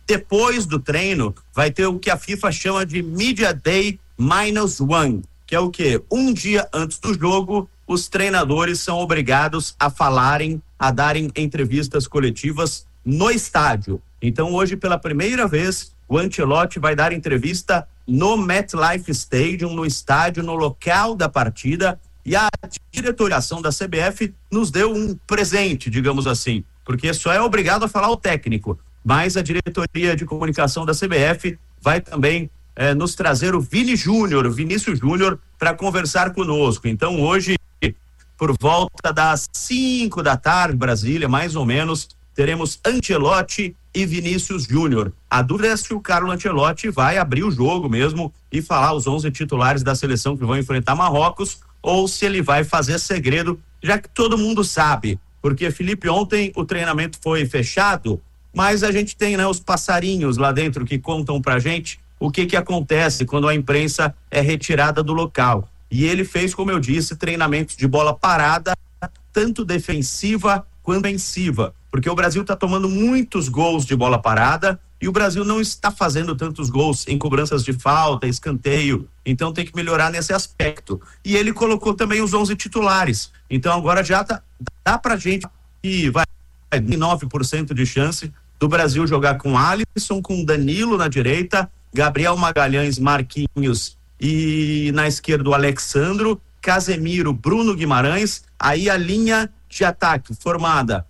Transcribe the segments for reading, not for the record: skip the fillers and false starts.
depois do treino, vai ter o que a FIFA chama de Media Day -1, que é o quê? Um dia antes do jogo, os treinadores são obrigados a falarem, a darem entrevistas coletivas no estádio. Então, hoje, pela primeira vez, o Ancelotti vai dar entrevista no MetLife Stadium, no estádio, no local da partida, e a diretoração da CBF nos deu um presente, digamos assim, porque só é obrigado a falar o técnico, mas a diretoria de comunicação da CBF vai também nos trazer o Vinícius Júnior, para conversar conosco. Então, hoje, por volta das 5 da tarde, Brasília, mais ou menos, teremos Ancelotti e Vinícius Júnior. A dúvida é se o Carlo Ancelotti vai abrir o jogo mesmo e falar os 11 titulares da seleção que vão enfrentar Marrocos, ou se ele vai fazer segredo, já que todo mundo sabe. Porque, Felipe, ontem o treinamento foi fechado, mas a gente tem, os passarinhos lá dentro que contam pra gente o que acontece quando a imprensa é retirada do local. E ele fez, como eu disse, treinamentos de bola parada, tanto defensiva quanto ofensiva, porque o Brasil está tomando muitos gols de bola parada e o Brasil não está fazendo tantos gols em cobranças de falta, escanteio, então tem que melhorar nesse aspecto. E ele colocou também os 11 titulares, então agora já dá pra gente que vai 9% de chance do Brasil jogar com Alisson, com Danilo na direita, Gabriel Magalhães, Marquinhos e na esquerda o Alexandro, Casemiro, Bruno Guimarães, aí a linha de ataque formada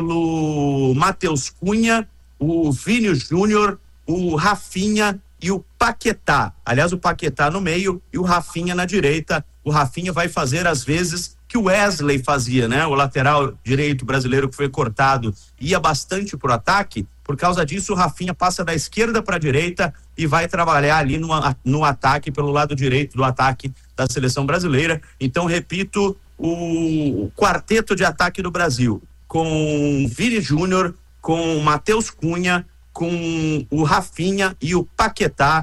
pelo Matheus Cunha, o Vini Júnior, o Rafinha e o Paquetá. Aliás, o Paquetá no meio e o Rafinha na direita. O Rafinha vai fazer as vezes que o Wesley fazia, O lateral direito brasileiro que foi cortado ia bastante pro ataque. Por causa disso, o Rafinha passa da esquerda para a direita e vai trabalhar ali no ataque, pelo lado direito do ataque da seleção brasileira. Então, repito, o quarteto de ataque do Brasil, com Vini Júnior, com Matheus Cunha, com o Rafinha e o Paquetá.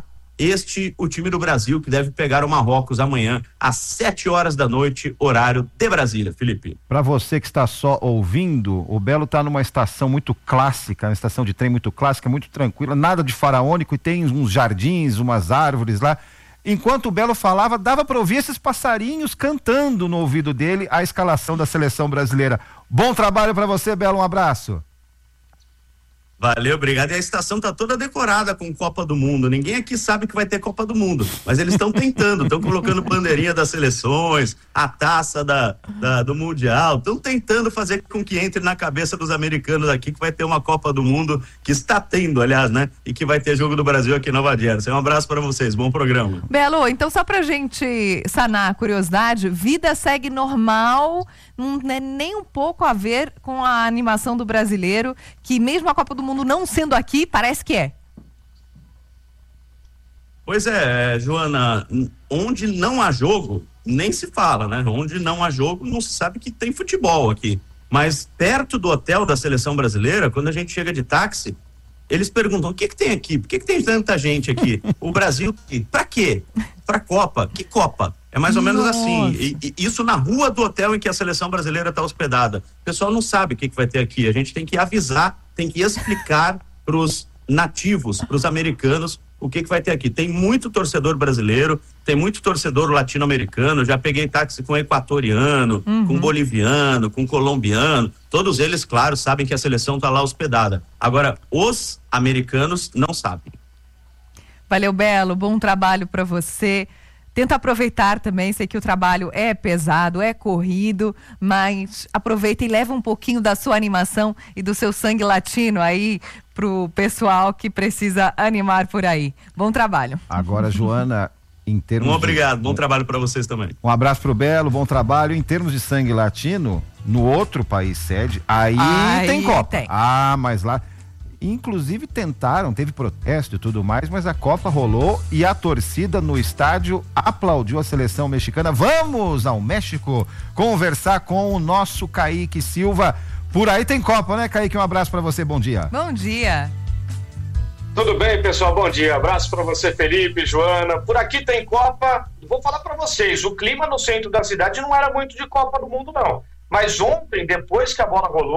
O time do Brasil que deve pegar o Marrocos amanhã às 7 da noite, horário de Brasília, Felipe. Para você que está só ouvindo, o Belo está numa estação muito clássica, uma estação de trem muito clássica, muito tranquila, nada de faraônico, e tem uns jardins, umas árvores lá. Enquanto o Belo falava, dava para ouvir esses passarinhos cantando no ouvido dele a escalação da seleção brasileira. Bom trabalho para você, Belo, um abraço. Valeu, obrigado. E a estação tá toda decorada com Copa do Mundo. Ninguém aqui sabe que vai ter Copa do Mundo, mas eles estão tentando, estão colocando bandeirinha das seleções, a taça do Mundial, estão tentando fazer com que entre na cabeça dos americanos aqui que vai ter uma Copa do Mundo, que está tendo, aliás, E que vai ter jogo do Brasil aqui em Nova Jersey. Um abraço para vocês, bom programa. Belo, então só pra gente sanar a curiosidade, vida segue normal, não é nem um pouco a ver com a animação do brasileiro, que mesmo a Copa do Mundo não sendo aqui, parece que é. Pois é, Joana, onde não há jogo, nem se fala, Onde não há jogo, não se sabe que tem futebol aqui. Mas perto do hotel da seleção brasileira, quando a gente chega de táxi, eles perguntam, o que tem aqui? Por que tem tanta gente aqui? O Brasil, pra quê? Pra Copa. Que Copa? É mais ou menos assim. E isso na rua do hotel em que a seleção brasileira está hospedada. O pessoal não sabe o que vai ter aqui. A gente tem que avisar, tem que explicar para os nativos, para os americanos, o que vai ter aqui. Tem muito torcedor brasileiro, tem muito torcedor latino-americano. Já peguei táxi com equatoriano, com boliviano, com colombiano. Todos eles, claro, sabem que a seleção está lá hospedada. Agora, os americanos não sabem. Valeu, Belo. Bom trabalho para você. Tenta aproveitar também, sei que o trabalho é pesado, é corrido, mas aproveita e leva um pouquinho da sua animação e do seu sangue latino aí pro pessoal que precisa animar por aí. Bom trabalho. Agora, Joana, em termos obrigado, bom trabalho para vocês também. Um abraço pro Belo, bom trabalho. Em termos de sangue latino, no outro país sede, aí tem Copa. Tem. Mas lá... Inclusive teve protesto e tudo mais, mas a Copa rolou e a torcida no estádio aplaudiu a seleção mexicana. Vamos ao México conversar com o nosso Kaique Silva. Por aí tem Copa, né, Kaique? Um abraço pra você, bom dia. Bom dia. Tudo bem, pessoal? Bom dia. Abraço pra você, Felipe, Joana. Por aqui tem Copa. Vou falar pra vocês, o clima no centro da cidade não era muito de Copa do Mundo, não. Mas ontem, depois que a bola rolou,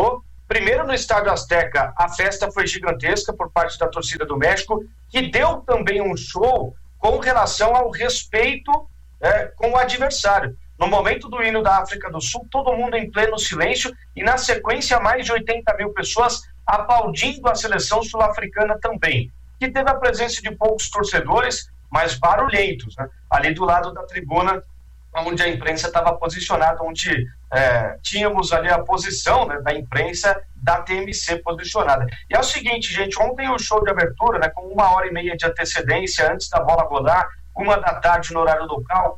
Primeiro, no Estádio Azteca, a festa foi gigantesca por parte da torcida do México, que deu também um show com relação ao respeito com o adversário. No momento do hino da África do Sul, todo mundo em pleno silêncio e, na sequência, mais de 80 mil pessoas aplaudindo a seleção sul-africana também, que teve a presença de poucos torcedores, mas barulhentos, né? Ali do lado da tribuna, onde a imprensa estava posicionada, onde tínhamos ali a posição, né, da imprensa da TMC posicionada. E é o seguinte, gente, ontem o show de abertura, né, com 1h30 de antecedência antes da bola rolar, 1h no horário local,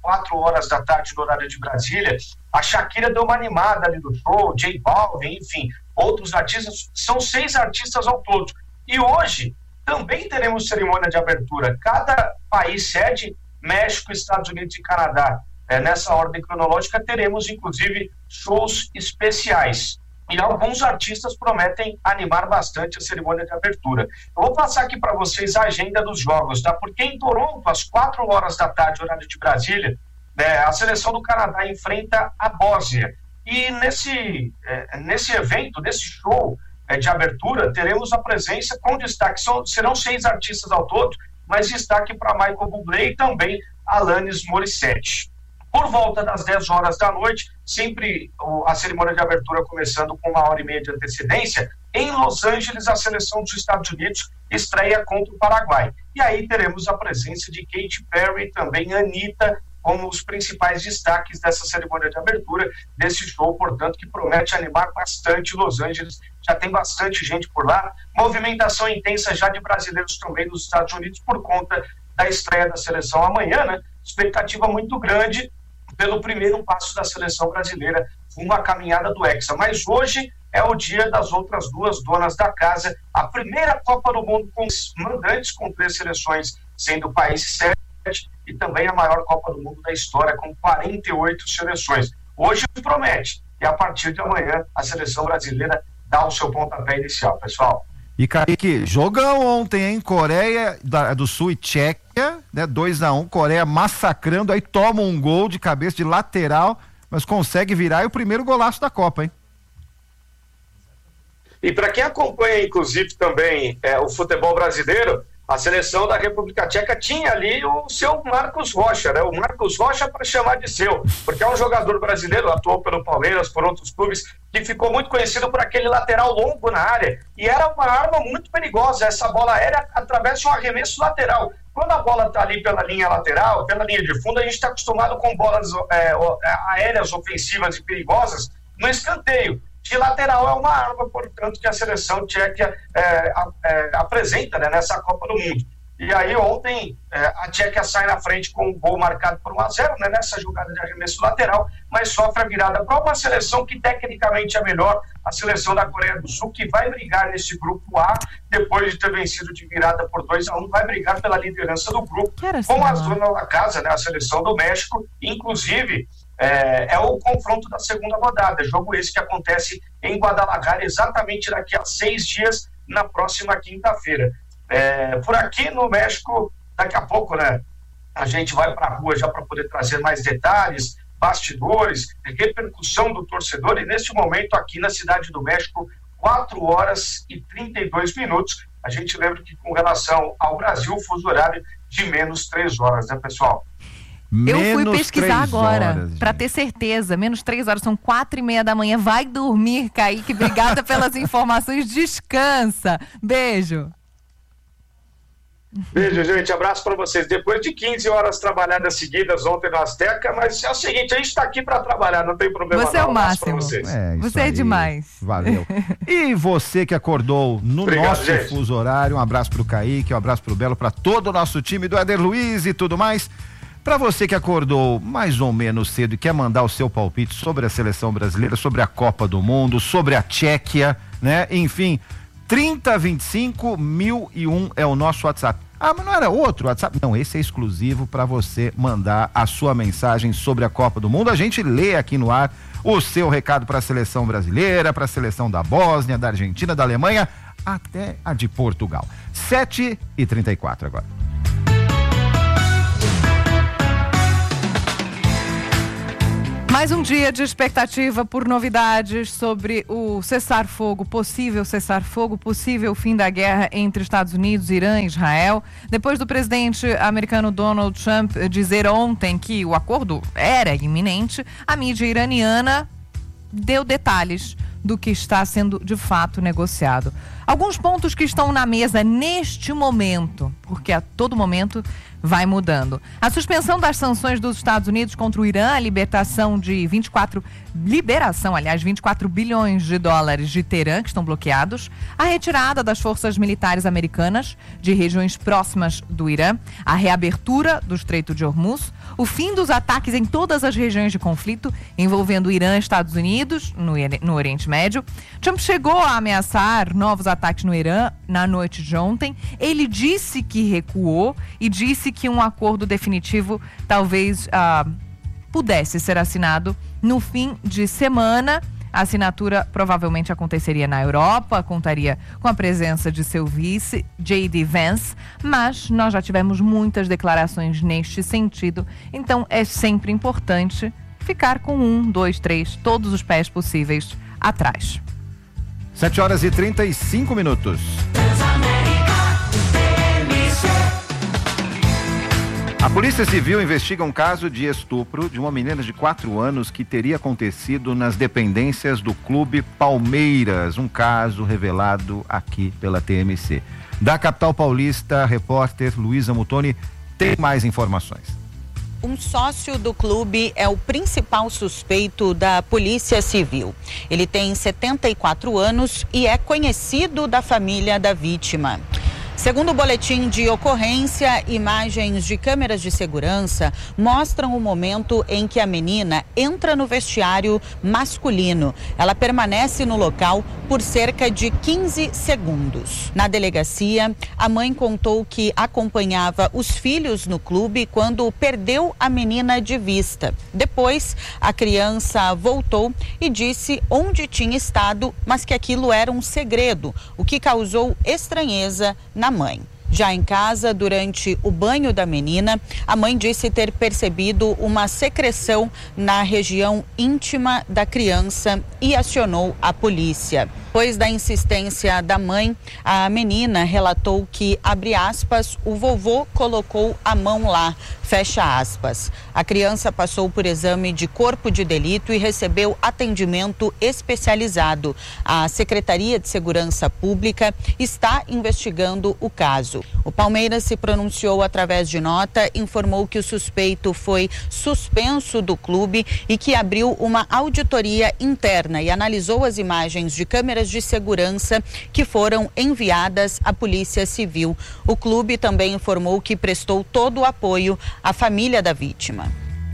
4h no horário de Brasília, a Shakira deu uma animada ali do show, J Balvin, enfim, outros artistas, são 6 artistas ao todo. E hoje também teremos cerimônia de abertura. Cada país sede, México, Estados Unidos e Canadá. Nessa ordem cronológica, teremos inclusive shows especiais. E alguns artistas prometem animar bastante a cerimônia de abertura. Eu vou passar aqui para vocês a agenda dos jogos, tá? Porque em Toronto, às 4h, horário de Brasília, a seleção do Canadá enfrenta a Bósnia. E nesse evento, nesse show de abertura, teremos a presença com destaque. Serão 6 artistas ao todo, mas destaque para Michael Bublé e também Alanis Morissette. Por volta das 10h da noite, sempre a cerimônia de abertura começando com 1h30 de antecedência, em Los Angeles, a seleção dos Estados Unidos estreia contra o Paraguai. E aí teremos a presença de Katy Perry e também Anitta como os principais destaques dessa cerimônia de abertura, desse show, portanto, que promete animar bastante Los Angeles. Já tem bastante gente por lá. Movimentação intensa já de brasileiros também nos Estados Unidos por conta da estreia da seleção amanhã, né? Expectativa muito grande pelo primeiro passo da seleção brasileira, uma caminhada do Hexa. Mas hoje é o dia das outras 2 donas da casa, a primeira Copa do Mundo com mandantes, com 3 seleções, sendo o país 7, e também a maior Copa do Mundo da história, com 48 seleções. Hoje promete, e a partir de amanhã a seleção brasileira dá o seu pontapé inicial, pessoal. E Kaique, jogão ontem, hein? Coreia do Sul e Tchequia, né? 2-1, Coreia massacrando, aí toma um gol de cabeça de lateral, mas consegue virar, e o primeiro golaço da Copa, hein? E para quem acompanha, inclusive, também o futebol brasileiro, a seleção da República Tcheca tinha ali o seu Marcos Rocha, né? O Marcos Rocha para chamar de seu, porque é um jogador brasileiro, atuou pelo Palmeiras, por outros clubes, que ficou muito conhecido por aquele lateral longo na área, e era uma arma muito perigosa, essa bola aérea através de um arremesso lateral. Quando a bola está ali pela linha lateral, pela linha de fundo, a gente está acostumado com bolas aéreas ofensivas e perigosas no escanteio. De lateral é uma arma, portanto, que a seleção tcheca apresenta, né, nessa Copa do Mundo. E aí ontem a Tchequia sai na frente com um gol marcado por 1-0, né, nessa jogada de arremesso lateral, mas sofre a virada para uma seleção que tecnicamente é melhor, a seleção da Coreia do Sul, que vai brigar nesse grupo A, depois de ter vencido de virada por 2-1, vai brigar pela liderança do grupo, com a zona da casa, né, a seleção do México, inclusive. É o confronto da segunda rodada, jogo esse que acontece em Guadalajara exatamente daqui a 6 dias, na próxima quinta-feira. Por aqui no México, daqui a pouco, né, a gente vai para a rua já para poder trazer mais detalhes, bastidores, repercussão do torcedor, e neste momento aqui na Cidade do México, 4h32. A gente lembra que com relação ao Brasil, o fuso horário de menos 3 horas, né, pessoal? Eu fui pesquisar agora, para ter certeza, menos 3 horas, são 4h30 da manhã, vai dormir, Kaique, obrigada pelas informações, descansa, beijo. Beijo, gente, abraço para vocês, depois de 15 horas trabalhadas seguidas ontem no Azteca, mas é o seguinte, a gente está aqui para trabalhar, não tem problema. Você é o máximo, você é demais. Valeu. E você que acordou no nosso fuso horário, um abraço pro Kaique, um abraço pro Belo, para todo o nosso time do Éder Luiz e tudo mais. Para você que acordou mais ou menos cedo e quer mandar o seu palpite sobre a seleção brasileira, sobre a Copa do Mundo, sobre a Tchequia, né? Enfim, 3025-1001 é o nosso WhatsApp. Ah, mas não era outro WhatsApp? Não, esse é exclusivo para você mandar a sua mensagem sobre a Copa do Mundo. A gente lê aqui no ar o seu recado para a seleção brasileira, para a seleção da Bósnia, da Argentina, da Alemanha, até a de Portugal. 7h34 agora. Mais um dia de expectativa por novidades sobre o cessar-fogo, possível fim da guerra entre Estados Unidos, Irã e Israel. Depois do presidente americano Donald Trump dizer ontem que o acordo era iminente, a mídia iraniana deu detalhes do que está sendo de fato negociado. Alguns pontos que estão na mesa neste momento, porque a todo momento vai mudando. A suspensão das sanções dos Estados Unidos contra o Irã, a liberação de 24 bilhões de dólares de Teherã, que estão bloqueados, a retirada das forças militares americanas de regiões próximas do Irã, a reabertura do Estreito de Hormuz, o fim dos ataques em todas as regiões de conflito envolvendo Irã e Estados Unidos no Oriente Médio. Trump chegou a ameaçar novos ataques no Irã na noite de ontem. Ele disse que recuou e disse que um acordo definitivo talvez pudesse ser assinado no fim de semana. A assinatura provavelmente aconteceria na Europa, contaria com a presença de seu vice, J.D. Vance, mas nós já tivemos muitas declarações neste sentido, então é sempre importante ficar com 1, 2, 3, todos os pés possíveis atrás. 7h35. A Polícia Civil investiga um caso de estupro de uma menina de 4 anos que teria acontecido nas dependências do Clube Palmeiras, um caso revelado aqui pela TMC. Da capital paulista, a repórter Luísa Mutoni tem mais informações. Um sócio do clube é o principal suspeito da Polícia Civil. Ele tem 74 anos e é conhecido da família da vítima. Segundo o boletim de ocorrência, imagens de câmeras de segurança mostram o momento em que a menina entra no vestiário masculino. Ela permanece no local por cerca de 15 segundos. Na delegacia, a mãe contou que acompanhava os filhos no clube quando perdeu a menina de vista. Depois, a criança voltou e disse onde tinha estado, mas que aquilo era um segredo, o que causou estranheza na mãe. Já em casa, durante o banho da menina, a mãe disse ter percebido uma secreção na região íntima da criança e acionou a polícia. Depois da insistência da mãe, a menina relatou que, abre aspas, o vovô colocou a mão lá, fecha aspas. A criança passou por exame de corpo de delito e recebeu atendimento especializado. A Secretaria de Segurança Pública está investigando o caso. O Palmeiras se pronunciou através de nota, informou que o suspeito foi suspenso do clube e que abriu uma auditoria interna e analisou as imagens de câmeras de segurança que foram enviadas à Polícia Civil. O clube também informou que prestou todo o apoio à família da vítima.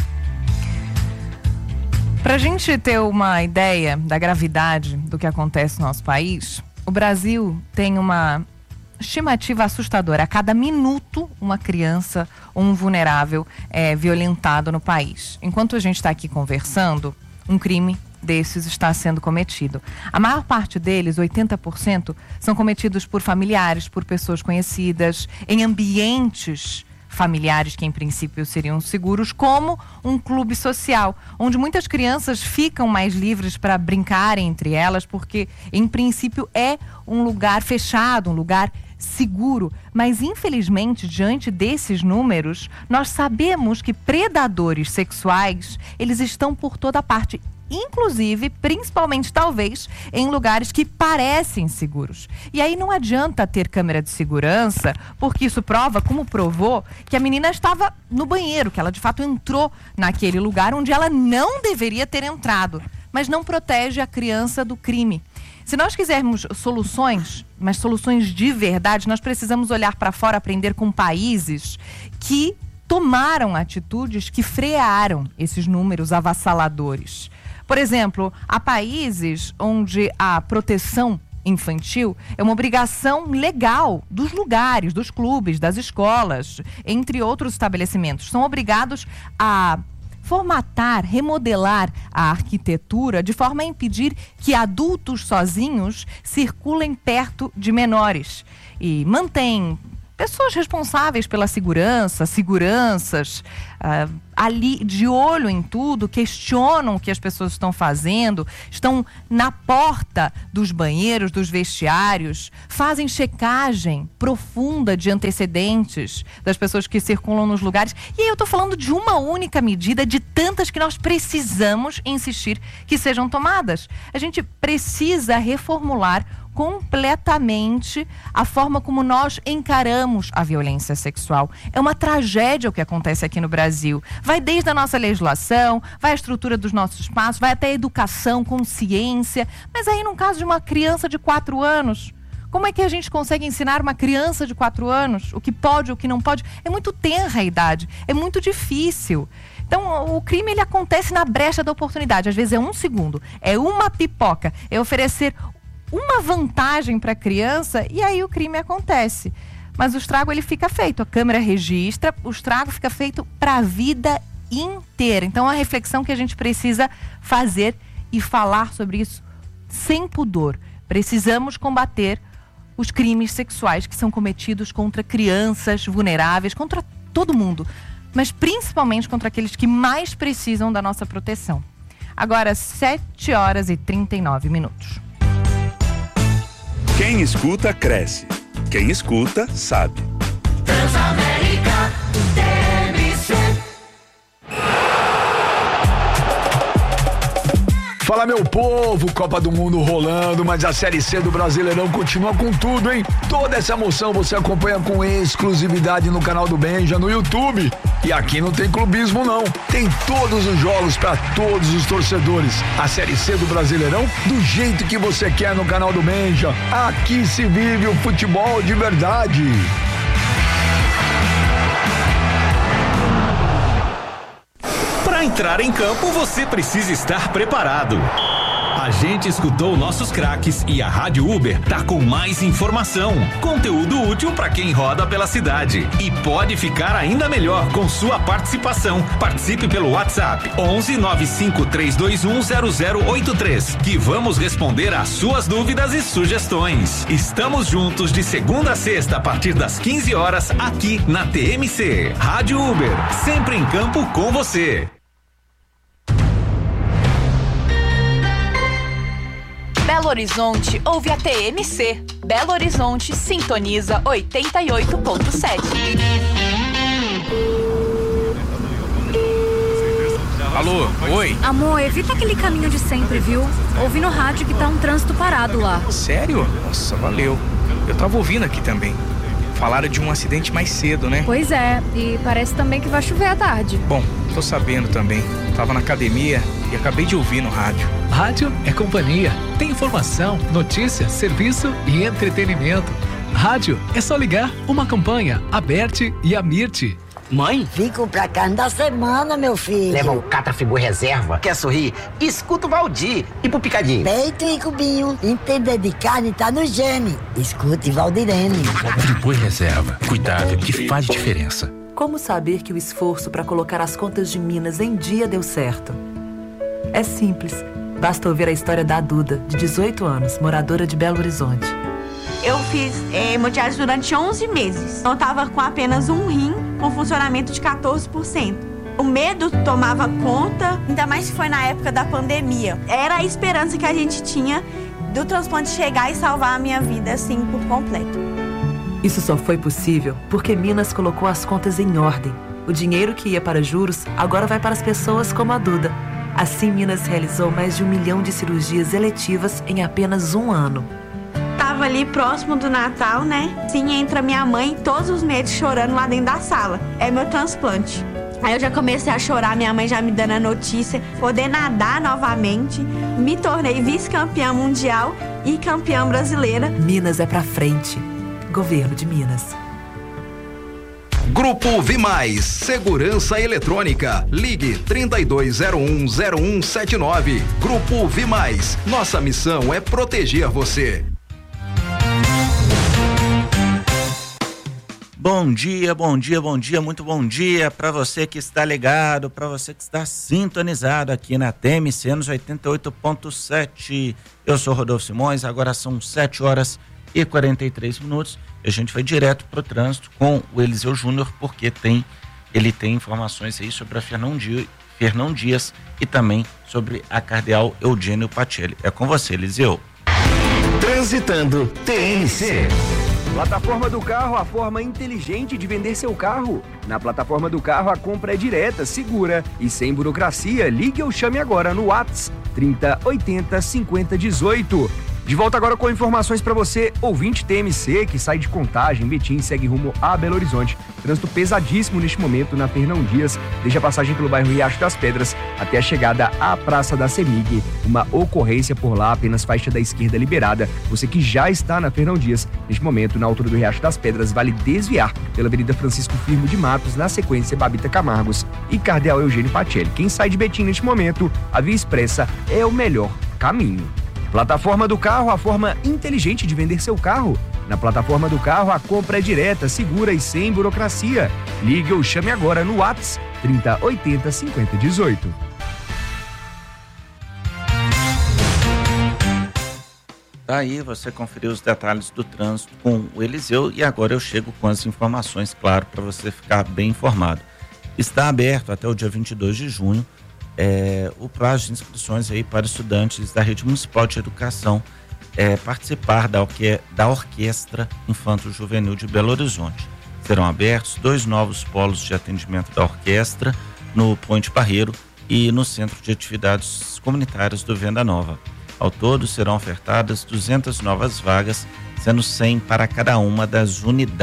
Para a gente ter uma ideia da gravidade do que acontece no nosso país, o Brasil tem uma estimativa assustadora. A cada minuto, uma criança ou um vulnerável é violentado no país. Enquanto a gente está aqui conversando, um crime desses está sendo cometido. A maior parte deles, 80%, são cometidos por familiares, por pessoas conhecidas, em ambientes familiares que em princípio seriam seguros, como um clube social, onde muitas crianças ficam mais livres para brincar entre elas, porque em princípio é um lugar fechado, um lugar seguro. Mas infelizmente, diante desses números, nós sabemos que predadores sexuais, eles estão por toda parte, inclusive, principalmente talvez, em lugares que parecem seguros. E aí não adianta ter câmera de segurança, porque isso prova, como provou, que a menina estava no banheiro, que ela de fato entrou naquele lugar onde ela não deveria ter entrado, mas não protege a criança do crime. Se nós quisermos soluções, mas soluções de verdade, nós precisamos olhar para fora, aprender com países que tomaram atitudes que frearam esses números avassaladores. Por exemplo, há países onde a proteção infantil é uma obrigação legal dos lugares, dos clubes, das escolas, entre outros estabelecimentos. São obrigados a formatar, remodelar a arquitetura de forma a impedir que adultos sozinhos circulem perto de menores. E mantém pessoas responsáveis pela seguranças, ali de olho em tudo, questionam o que as pessoas estão fazendo, estão na porta dos banheiros, dos vestiários, fazem checagem profunda de antecedentes das pessoas que circulam nos lugares. E aí eu estou falando de uma única medida de tantas que nós precisamos insistir que sejam tomadas. A gente precisa reformular completamente a forma como nós encaramos a violência sexual. É uma tragédia o que acontece aqui no Brasil. Vai desde a nossa legislação, vai a estrutura dos nossos espaços, vai até a educação, consciência. Mas aí, no caso de uma criança de 4 anos, como é que a gente consegue ensinar uma criança de 4 anos o que pode, o que não pode? É muito tenra a idade, é muito difícil. Então, o crime, ele acontece na brecha da oportunidade. Às vezes é 1 segundo, é uma pipoca, é oferecer uma vantagem para a criança e aí o crime acontece. Mas o estrago, ele fica feito, a câmera registra, o estrago fica feito para a vida inteira. Então, é uma reflexão que a gente precisa fazer e falar sobre isso sem pudor. Precisamos combater os crimes sexuais que são cometidos contra crianças vulneráveis, contra todo mundo, mas principalmente contra aqueles que mais precisam da nossa proteção. Agora, 7h39. Quem escuta, cresce. Quem escuta, sabe. Transamérica TMC. Fala, meu povo, Copa do Mundo rolando, mas a Série C do Brasileirão continua com tudo, hein? Toda essa emoção você acompanha com exclusividade no canal do Benja, no YouTube. E aqui não tem clubismo, não. Tem todos os jogos para todos os torcedores. A Série C do Brasileirão, do jeito que você quer no canal do Benja. Aqui se vive o futebol de verdade. Para entrar em campo, você precisa estar preparado. A gente escutou nossos craques e a Rádio Uber tá com mais informação, conteúdo útil para quem roda pela cidade. E pode ficar ainda melhor com sua participação. Participe pelo WhatsApp 11 95 321 0083, que vamos responder às suas dúvidas e sugestões. Estamos juntos de segunda a sexta a partir das 15 horas aqui na TMC. Rádio Uber, sempre em campo com você. Belo Horizonte ouve a TMC. Belo Horizonte sintoniza 88.7. Alô, oi? Amor, evita aquele caminho de sempre, viu? Ouvi no rádio que tá um trânsito parado lá. Sério? Nossa, valeu. Eu tava ouvindo aqui também. Falaram de um acidente mais cedo, né? Pois é, e parece também que vai chover à tarde. Bom, tô sabendo também. Tava na academia e acabei de ouvir no rádio. Rádio é companhia. Tem informação, notícia, serviço e entretenimento. Rádio é só ligar uma campanha, a Berti e a Mirti. Mãe? Vim comprar carne da semana, meu filho. Leva o Catrafigu Reserva. Quer sorrir? Escuta o Valdir. E pro Picadinho? Peito e cubinho. Entender de carne tá no gene. Escute Valdirene. Friboi Reserva. Cuidado que faz diferença. Como saber que o esforço para colocar as contas de Minas em dia deu certo? É simples. Basta ouvir a história da Duda, de 18 anos, moradora de Belo Horizonte. Eu fiz hemodiálise durante 11 meses. Eu estava com apenas um rim, com funcionamento de 14%. O medo tomava conta, ainda mais se foi na época da pandemia. Era a esperança que a gente tinha do transplante chegar e salvar a minha vida, assim, por completo. Isso só foi possível porque Minas colocou as contas em ordem. O dinheiro que ia para juros agora vai para as pessoas como a Duda. Assim, Minas realizou mais de 1 milhão de cirurgias eletivas em apenas um ano. Tava ali próximo do Natal, né? Sim, entra minha mãe todos os meses chorando lá dentro da sala. É meu transplante. Aí eu já comecei a chorar, minha mãe já me dando a notícia, poder nadar novamente. Me tornei vice-campeã mundial e campeã brasileira. Minas é pra frente. Governo de Minas. Grupo Vimais, Segurança Eletrônica. Ligue 32010179. Grupo Vimais. Nossa missão é proteger você. Bom dia, bom dia, bom dia, muito bom dia para você que está ligado, para você que está sintonizado aqui na TMC nos 88.7. Eu sou Rodolfo Simões, agora são 7h39. 8h43. A gente vai direto para o trânsito com o Eliseu Júnior, porque ele tem informações aí sobre a Fernão Dias e também sobre a Cardeal Eugênio Pacelli. É com você, Eliseu. Transitando TNC. Plataforma do Carro, a forma inteligente de vender seu carro. Na Plataforma do Carro, a compra é direta, segura e sem burocracia. Ligue ou chame agora no WhatsApp 30 80 50 18. De volta agora com informações para você, ouvinte TMC, que sai de Contagem, Betim e segue rumo a Belo Horizonte. Trânsito pesadíssimo neste momento na Fernão Dias, desde a passagem pelo bairro Riacho das Pedras até a chegada à Praça da Semig. Uma ocorrência por lá, apenas faixa da esquerda liberada. Você que já está na Fernão Dias, neste momento, na altura do Riacho das Pedras, vale desviar pela Avenida Francisco Firmo de Matos, na sequência Babita Camargos e Cardeal Eugênio Pacelli. Quem sai de Betim neste momento, a Via Expressa é o melhor caminho. Plataforma do Carro, a forma inteligente de vender seu carro. Na Plataforma do Carro, a compra é direta, segura e sem burocracia. Ligue ou chame agora no WhatsApp 30 80 50 18. Aí você conferiu os detalhes do trânsito com o Eliseu e agora eu chego com as informações, claro, para você ficar bem informado. Está aberto até o dia 22 de junho o prazo de inscrições aí para estudantes da Rede Municipal de Educação participar da Orquestra Infanto-Juvenil de Belo Horizonte. Serão abertos 2 novos polos de atendimento da orquestra no Ponte Barreiro e no Centro de Atividades Comunitárias do Venda Nova. Ao todo serão ofertadas 200 novas vagas, sendo 100 para cada uma das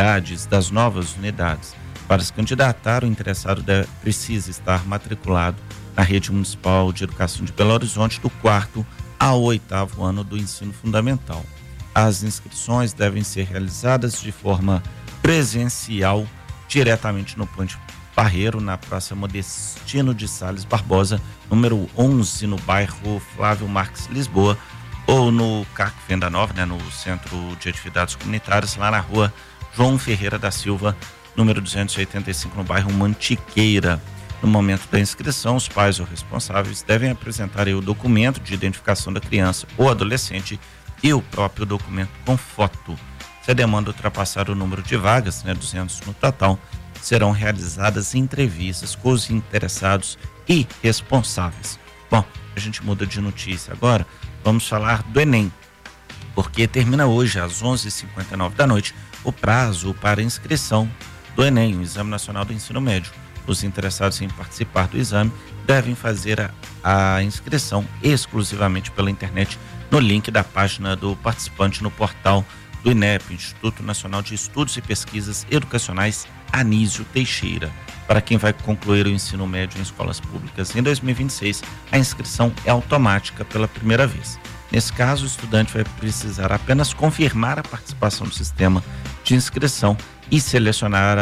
novas unidades. Para se candidatar, o interessado precisa estar matriculado na Rede Municipal de Educação de Belo Horizonte do 4º ao 8º ano do ensino fundamental. As inscrições devem ser realizadas de forma presencial diretamente no Ponte Barreiro, na Praça Modestino de Salles Barbosa, número 11, no bairro Flávio Marques, Lisboa, ou no CAC Venda Nova, no Centro de Atividades Comunitárias, lá na rua João Ferreira da Silva, número 285, no bairro Mantiqueira. No momento da inscrição, os pais ou responsáveis devem apresentar o documento de identificação da criança ou adolescente e o próprio documento com foto. Se a demanda ultrapassar o número de vagas, 200 no total, serão realizadas entrevistas com os interessados e responsáveis. Bom, a gente muda de notícia agora, vamos falar do Enem, porque termina hoje às 11h59 da noite o prazo para inscrição do Enem, o Exame Nacional do Ensino Médio. Os interessados em participar do exame devem fazer a inscrição exclusivamente pela internet no link da página do participante no portal do INEP, Instituto Nacional de Estudos e Pesquisas Educacionais Anísio Teixeira. Para quem vai concluir o ensino médio em escolas públicas em 2026, a inscrição é automática pela primeira vez. Nesse caso, o estudante vai precisar apenas confirmar a participação no sistema de inscrição e selecionar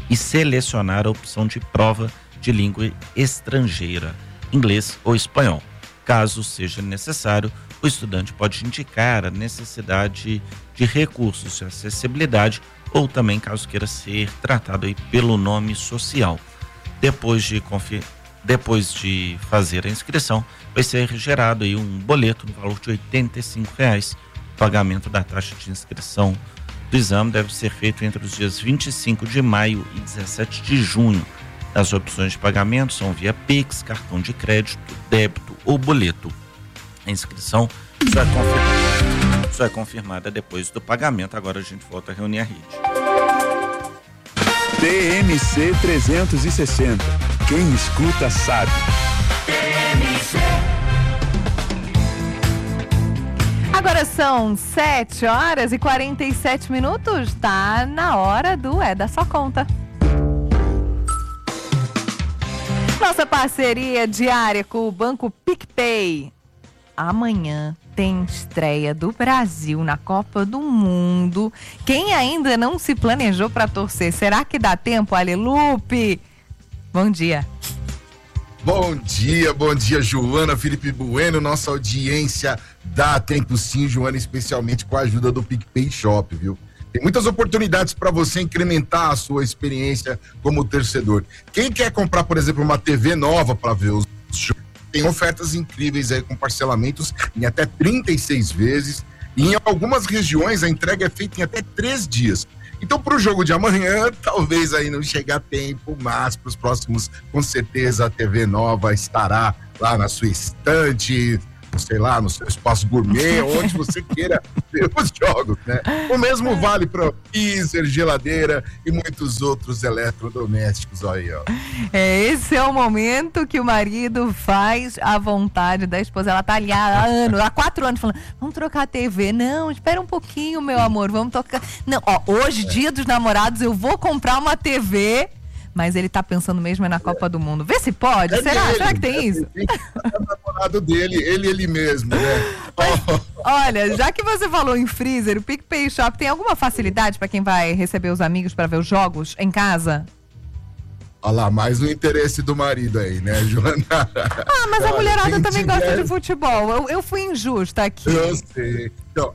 a opção de prova de língua estrangeira, inglês ou espanhol. Caso seja necessário, o estudante pode indicar a necessidade de recursos de acessibilidade ou também caso queira ser tratado aí pelo nome social. Depois de fazer a inscrição, vai ser gerado aí um boleto no valor de R$ 85. O pagamento da taxa de inscrição do exame deve ser feito entre os dias 25 de maio e 17 de junho. As opções de pagamento são via Pix, cartão de crédito, débito ou boleto. A inscrição só é confirmada depois do pagamento. Agora a gente volta a reunir a rede. TMC 360. Quem escuta sabe. Agora são 7h47. Tá na hora do É da Sua Conta. Nossa parceria diária com o Banco PicPay. Amanhã tem estreia do Brasil na Copa do Mundo. Quem ainda não se planejou para torcer, será que dá tempo, Alelupe? Bom dia. Bom dia, Joana, Felipe Bueno, nossa audiência. Dá tempo sim, Joana, especialmente com a ajuda do PicPay Shop, viu? Tem muitas oportunidades para você incrementar a sua experiência como torcedor. Quem quer comprar, por exemplo, uma TV nova para ver os shows, tem ofertas incríveis aí com parcelamentos em até 36 vezes E em algumas regiões a entrega é feita em até 3 dias. Então, para o jogo de amanhã, talvez aí não chegue a tempo, mas para os próximos, com certeza, a TV Nova estará lá na sua estante, sei lá, no seu espaço gourmet, onde você queira ver os jogos, né? O mesmo vale para freezer, geladeira e muitos outros eletrodomésticos aí, ó. Esse é o momento que o marido faz a vontade da esposa. Ela tá ali há 4 anos falando, vamos trocar a TV. Não, espera um pouquinho, meu amor, vamos tocar. Não, ó, hoje, dia dos namorados, eu vou comprar uma TV. Mas ele tá pensando mesmo na Copa do Mundo. Vê se pode. Será que tem isso? É o namorado dele, ele mesmo, né? Mas, olha, já que você falou em freezer, o PicPay Shop tem alguma facilidade para quem vai receber os amigos para ver os jogos em casa? Olha lá, mais o interesse do marido aí, né, Joana? Mas a mulherada também gosta de futebol. Eu fui injusta aqui. Eu sei. Então,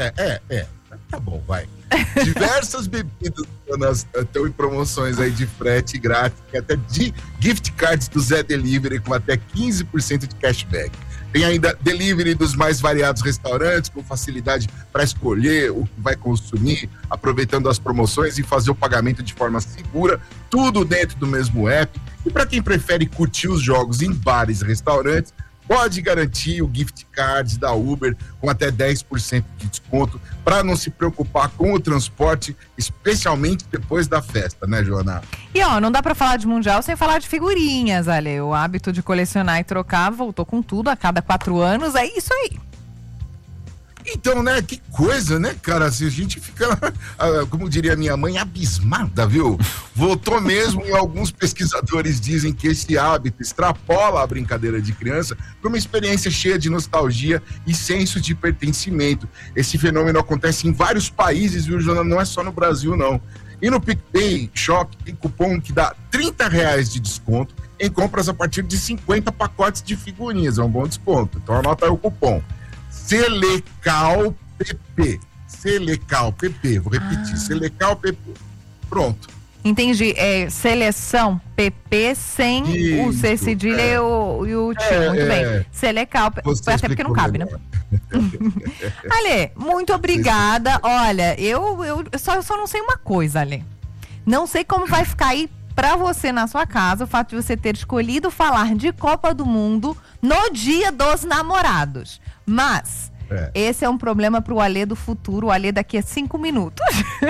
tá bom, vai. Diversas bebidas estão em promoções aí de frete grátis, até de gift cards do Zé Delivery com até 15% de cashback. Tem ainda delivery dos mais variados restaurantes, com facilidade para escolher o que vai consumir, aproveitando as promoções e fazer o pagamento de forma segura, tudo dentro do mesmo app. E para quem prefere curtir os jogos em bares e restaurantes, pode garantir o gift card da Uber com até 10% de desconto para não se preocupar com o transporte, especialmente depois da festa, né, Joana? E ó, não dá para falar de Mundial sem falar de figurinhas, Ale. O hábito de colecionar e trocar voltou com tudo a cada 4 anos, é isso aí. Então, né, que coisa, né, cara, assim, a gente fica, como diria minha mãe, abismada, viu? Voltou mesmo, e alguns pesquisadores dizem que esse hábito extrapola a brincadeira de criança para uma experiência cheia de nostalgia e senso de pertencimento. Esse fenômeno acontece em vários países, viu, Joana? Não é só no Brasil, não. E no PicPay Shop tem cupom que dá R$30 de desconto em compras a partir de 50 pacotes de figurinhas, é um bom desconto, então anota aí o cupom. Selecal PP, vou repetir, Selecal PP. Pronto. Entendi, seleção PP sem isso, o C cedilha e o T. Muito bem. Selecal, até porque não cabe, né? Ale, muito obrigada. Olha, eu só não sei uma coisa, Ale. Não sei como vai ficar aí pra você na sua casa o fato de você ter escolhido falar de Copa do Mundo no Dia dos Namorados. Mas esse é um problema pro Alê do futuro, o Alê daqui a 5 minutos.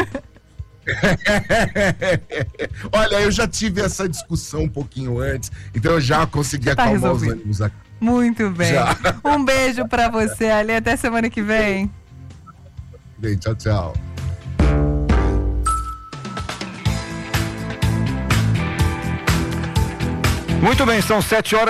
Olha, eu já tive essa discussão um pouquinho antes, então eu já consegui acalmar os ânimos aqui. Muito bem. Já. Um beijo pra você, Alê. Até semana que vem. Bem, tchau, tchau. Muito bem, são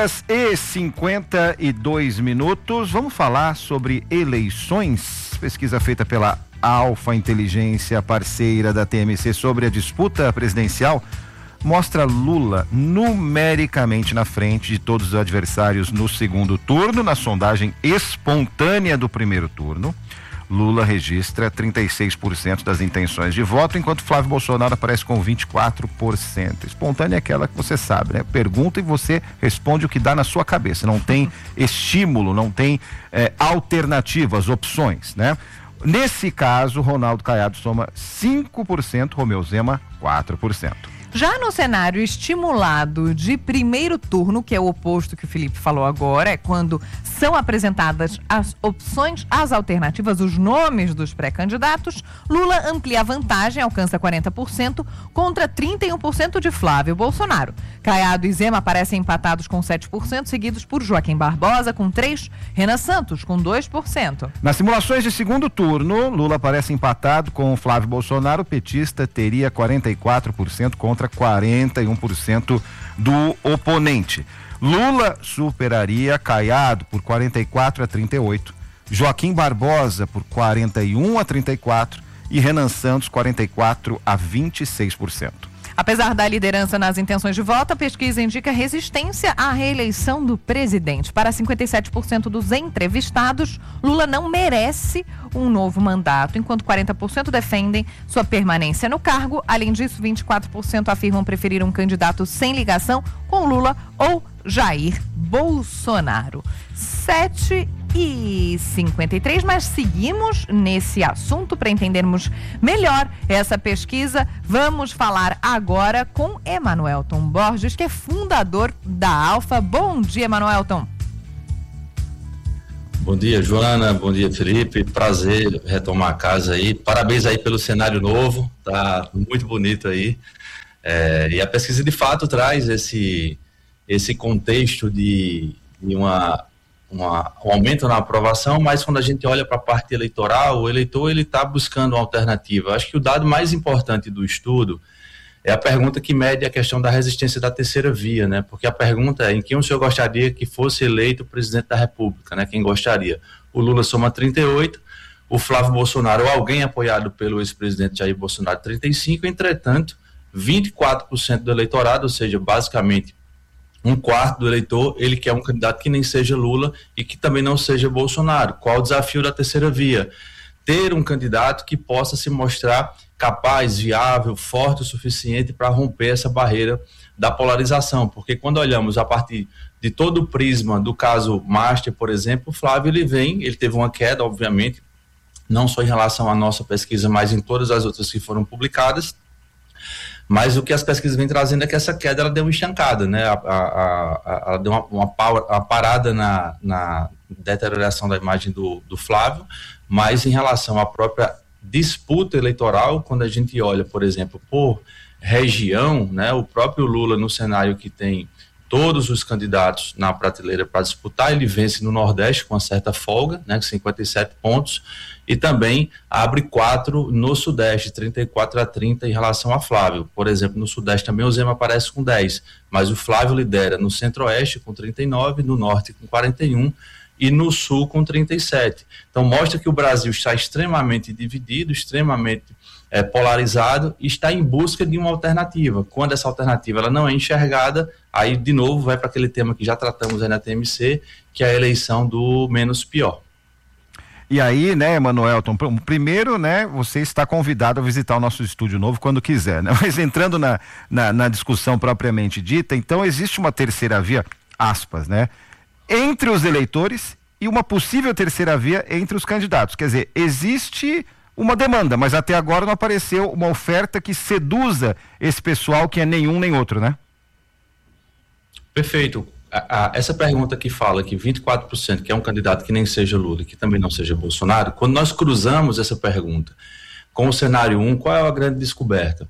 7h52. Vamos falar sobre eleições. Pesquisa feita pela Alfa Inteligência, parceira da TMC, sobre a disputa presidencial, mostra Lula numericamente na frente de todos os adversários no segundo turno. Na sondagem espontânea do primeiro turno, Lula registra 36% das intenções de voto, enquanto Flávio Bolsonaro aparece com 24%. Espontânea é aquela que você sabe, né? Pergunta e você responde o que dá na sua cabeça. Não tem estímulo, não tem alternativas, opções, né? Nesse caso, Ronaldo Caiado soma 5%, Romeu Zema 4%. Já no cenário estimulado de primeiro turno, que é o oposto que o Felipe falou agora, é quando são apresentadas as opções, as alternativas, os nomes dos pré-candidatos, Lula amplia a vantagem, alcança 40%, contra 31% de Flávio Bolsonaro. Caiado e Zema aparecem empatados com 7%, seguidos por Joaquim Barbosa com 3%, Renan Santos com 2%. Nas simulações de segundo turno, Lula aparece empatado com Flávio Bolsonaro, o petista teria 44% contra 41% do oponente. Lula superaria Caiado por 44-38, Joaquim Barbosa por 41-34 e Renan Santos 44-26%. Apesar da liderança nas intenções de voto, a pesquisa indica resistência à reeleição do presidente. Para 57% dos entrevistados, Lula não merece um novo mandato, enquanto 40% defendem sua permanência no cargo. Além disso, 24% afirmam preferir um candidato sem ligação com Lula ou Jair Bolsonaro. 7 9h53, mas seguimos nesse assunto para entendermos melhor essa pesquisa. Vamos falar agora com Emanuelton Borges, que é fundador da Alfa. Bom dia, Emanuelton. Bom dia, Joana. Bom dia, Felipe. Prazer retomar a casa aí. Parabéns aí pelo cenário novo. Tá muito bonito aí. E a pesquisa de fato traz esse contexto de um aumento na aprovação, mas quando a gente olha para a parte eleitoral, o eleitor ele está buscando uma alternativa. Acho que o dado mais importante do estudo é a pergunta que mede a questão da resistência da terceira via, né? Porque a pergunta é em quem o senhor gostaria que fosse eleito presidente da República, né? Quem gostaria? O Lula soma 38, o Flávio Bolsonaro ou alguém apoiado pelo ex-presidente Jair Bolsonaro 35, entretanto, 24% do eleitorado, ou seja, basicamente um quarto do eleitor, ele quer um candidato que nem seja Lula e que também não seja Bolsonaro. Qual o desafio da terceira via? Ter um candidato que possa se mostrar capaz, viável, forte o suficiente para romper essa barreira da polarização, porque quando olhamos a partir de todo o prisma do caso Master, por exemplo, o Flávio ele teve uma queda, obviamente, não só em relação à nossa pesquisa, mas em todas as outras que foram publicadas, mas o que as pesquisas vêm trazendo é que essa queda ela deu uma estancada, né? Ela deu uma parada na deterioração da imagem do Flávio, mas em relação à própria disputa eleitoral, quando a gente olha, por exemplo, por região, né? O próprio Lula, no cenário que tem todos os candidatos na prateleira para disputar, ele vence no Nordeste com uma certa folga, né? 57 pontos, e também abre 4 no Sudeste, 34-30 em relação a Flávio. Por exemplo, no Sudeste também o Zema aparece com 10, mas o Flávio lidera no Centro-Oeste com 39, no Norte com 41 e no Sul com 37. Então mostra que o Brasil está extremamente dividido, extremamente polarizado e está em busca de uma alternativa. Quando essa alternativa ela não é enxergada, aí de novo vai para aquele tema que já tratamos aí na TMC, que é a eleição do menos pior. E aí, né, Emanuelton, primeiro, né, você está convidado a visitar o nosso estúdio novo quando quiser, né? Mas entrando na discussão propriamente dita, então existe uma terceira via, aspas, né, entre os eleitores e uma possível terceira via entre os candidatos. Quer dizer, existe uma demanda, mas até agora não apareceu uma oferta que seduza esse pessoal que é nenhum nem outro, né? Perfeito. Essa pergunta que fala que 24% que é um candidato que nem seja Lula e que também não seja Bolsonaro, quando nós cruzamos essa pergunta com o cenário 1, qual é a grande descoberta?